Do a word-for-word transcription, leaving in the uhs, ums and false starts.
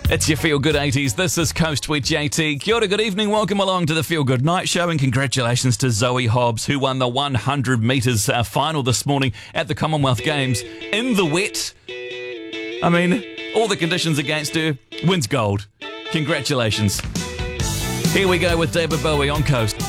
It's your Feel Good eighties. This is Coast with J T. Kia ora, good evening. Welcome along to the Feel Good Night Show, and congratulations to Zoe Hobbs, who won the one hundred metres uh, final this morning at the Commonwealth Games in the wet. I mean, all the conditions against her, wins gold. Congratulations. Here we go with David Bowie on Coast.